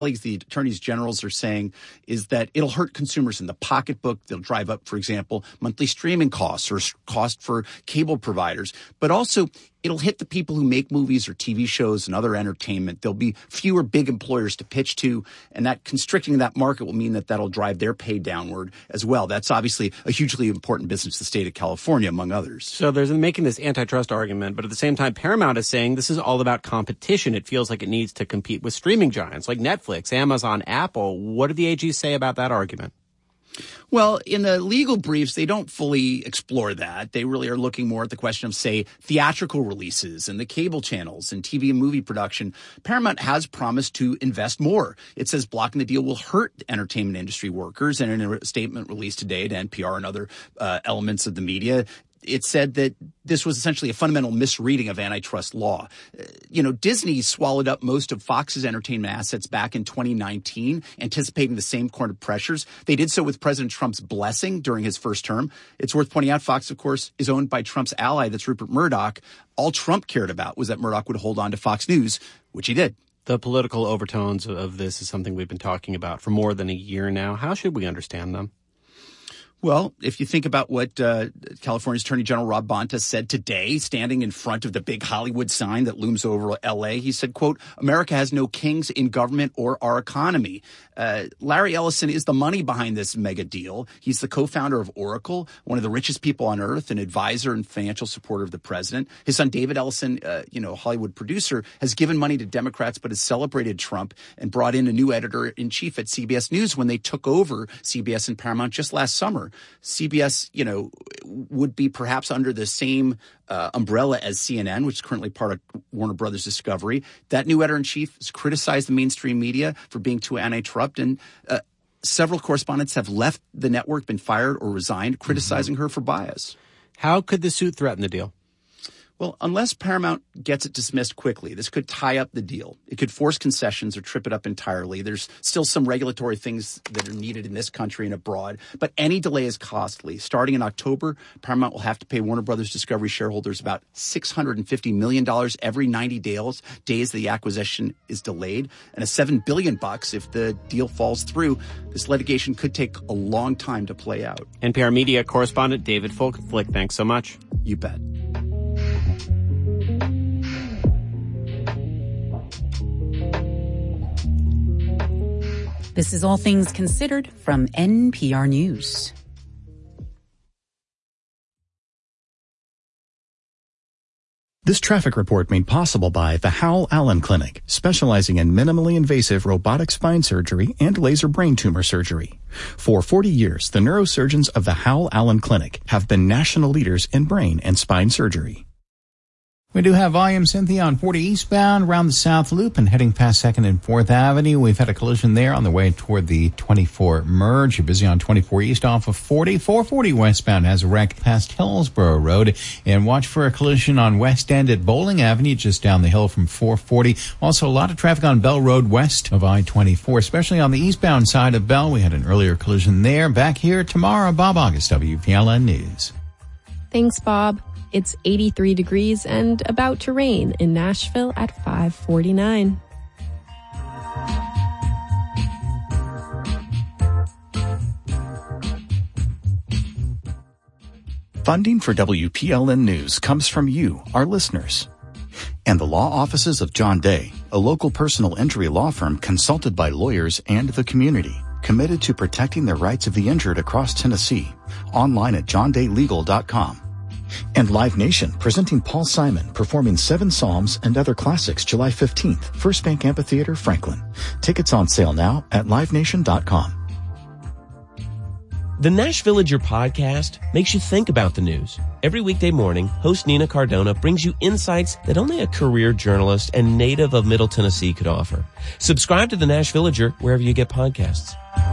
the attorneys generals are saying is that it'll hurt consumers in the pocketbook. They'll drive up, for example, monthly streaming costs or cost for cable providers. But also, it'll hit the people who make movies or TV shows and other entertainment. There'll be fewer big employers to pitch to, and that constricting that market will mean that that'll drive their pay downward as well. That's obviously a hugely important business to the state of California, among others. So there's making this antitrust argument, but at the same time, Paramount is saying this is all about competition. It feels like it needs to compete with streaming giants like Netflix, Amazon, Apple. What do the AGs say about that argument? Well, in the legal briefs, they don't fully explore that. They really are looking more at the question of, say, theatrical releases and the cable channels and TV and movie production. Paramount has promised to invest more. It says blocking the deal will hurt entertainment industry workers. And in a statement released today to NPR and other elements of the media, it said that this was essentially a fundamental misreading of antitrust law. Disney swallowed up most of Fox's entertainment assets back in 2019, anticipating the same kind of pressures. They did so with President Trump's blessing during his first term. It's worth pointing out Fox, of course, is owned by Trump's ally, that's Rupert Murdoch. All Trump cared about was that Murdoch would hold on to Fox News, which he did. The political overtones of this is something we've been talking about for more than a year now. How should we understand them? Well, if you think about what California's Attorney General Rob Bonta said today, standing in front of the big Hollywood sign that looms over L.A., he said, quote, "America has no kings in government or our economy." Larry Ellison is the money behind this mega deal. He's the co-founder of Oracle, one of the richest people on earth, an advisor and financial supporter of the president. His son, David Ellison, Hollywood producer, has given money to Democrats but has celebrated Trump and brought in a new editor-in-chief at CBS News when they took over CBS and Paramount just last summer. CBS, would be perhaps under the same umbrella as CNN, which is currently part of Warner Brothers Discovery. That new editor-in-chief has criticized the mainstream media for being too anti-Trump, and several correspondents have left the network, been fired or resigned, criticizing her for bias. How could the suit threaten the deal? Well, unless Paramount gets it dismissed quickly, this could tie up the deal. It could force concessions or trip it up entirely. There's still some regulatory things that are needed in this country and abroad, but any delay is costly. Starting in October, Paramount will have to pay Warner Brothers Discovery shareholders about $650 million every 90 days the acquisition is delayed, and $7 billion if the deal falls through. This litigation could take a long time to play out. NPR Media correspondent David Folkenflik, thanks so much. You bet. This is All Things Considered from NPR News. This traffic report made possible by the Howell Allen Clinic, specializing in minimally invasive robotic spine surgery and laser brain tumor surgery. For 40 years, the neurosurgeons of the Howell Allen Clinic have been national leaders in brain and spine surgery. We do have volume, Cynthia, on 40 eastbound around the South Loop and heading past 2nd and 4th Avenue. We've had a collision there on the way toward the 24 merge. You're busy on 24 east off of 40. 440 westbound has a wreck past Hillsborough Road. And watch for a collision on West End at Bowling Avenue, just down the hill from 440. Also, a lot of traffic on Bell Road west of I-24, especially on the eastbound side of Bell. We had an earlier collision there. Back here tomorrow, Bob August, WPLN News. Thanks, Bob. It's 83 degrees and about to rain in Nashville at 5:49. Funding for WPLN News comes from you, our listeners. And the law offices of John Day, a local personal injury law firm consulted by lawyers and the community, committed to protecting the rights of the injured across Tennessee. Online at johndaylegal.com. And Live Nation, presenting Paul Simon, performing 7 Psalms and other classics July 15th, First Bank Amphitheater, Franklin. Tickets on sale now at livenation.com. The Nash Villager podcast makes you think about the news. Every weekday morning, host Nina Cardona brings you insights that only a career journalist and native of Middle Tennessee could offer. Subscribe to the Nash Villager wherever you get podcasts.